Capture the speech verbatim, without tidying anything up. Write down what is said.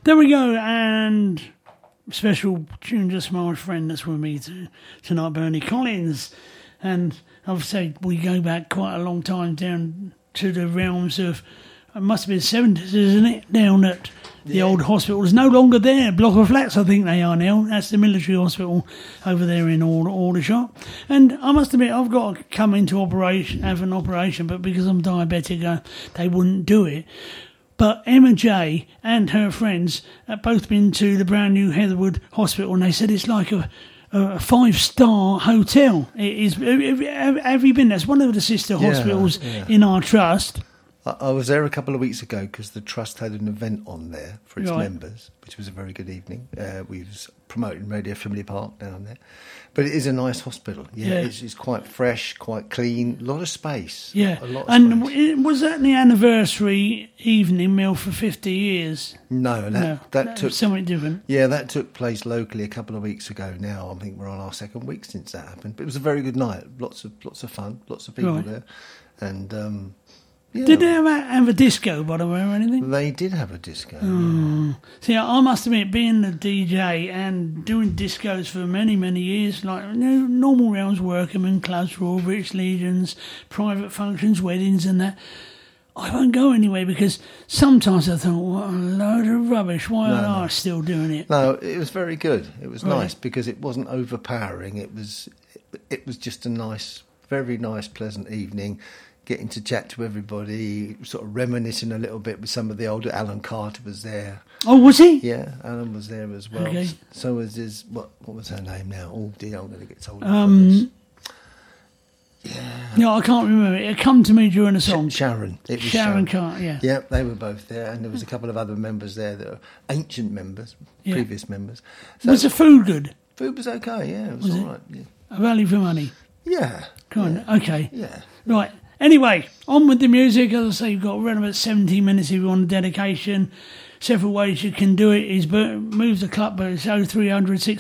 There we go, and special tune just for my friend that's with me to, tonight, Bernie Collins. And I've said we go back quite a long time down to the realms of, it must have been seventies, isn't it? Down at the yeah. old hospital. It's no longer there. Block of flats, I think they are now. That's the military hospital over there in Aldershot. And I must admit, I've got to come into operation, have an operation, but because I'm diabetic, uh, they wouldn't do it. But Emma J and her friends have both been to the brand new Heatherwood Hospital, and they said it's like a, a five-star hotel. It is. Have, have you been there? It's one of the sister yeah, hospitals yeah. in our trust. I was there a couple of weeks ago because the Trust had an event on there for its right. members, which was a very good evening. Uh, we was promoting Radio Fimley Park down there. But it is a nice hospital. Yeah, yeah. It's, it's quite fresh, quite clean, a lot of space. Yeah. A lot of and space. Was that the anniversary evening meal for fifty years? No, that, no, that, that took... something different. Yeah, that took place locally a couple of weeks ago now. I think we're on our second week since that happened. But it was a very good night. Lots of lots of fun, lots of people right. there. And... Um, Yeah. Did they have a, have a disco, by the way, or anything? They did have a disco. Oh. Yeah. See, I must admit, being the D J and doing discos for many, many years, like you know, normal rounds, workmen, clubs, Royal British Legions, private functions, weddings and that, I won't go anywhere because sometimes I thought, what a load of rubbish, why no, are no. I still doing it? No, it was very good. It was right. nice because it wasn't overpowering. It was, it, it was just a nice, very nice, pleasant evening. Getting to chat to everybody, sort of reminiscing a little bit with some of the older. Alan Carter was there. Oh, was he? Yeah, Alan was there as well. Okay. So was his, what what was her name now? Oh dear, I'm going to get told. Um, yeah. No, I can't remember. It come to me during the song. Sh- Sharon. It was Sharon Sharon Carter, yeah. Yeah, they were both there. And there was a couple of other members there that were ancient members, yeah. previous members. So was the food good? Food was okay, yeah. It was, was all it? right. Yeah. A value for money? Yeah. Kind yeah. of, okay. Yeah. Right. Anyway, on with the music. As I say, you've got around about seventeen minutes if you want a dedication. Several ways you can do it is move the clock, but it's oh three hundred, six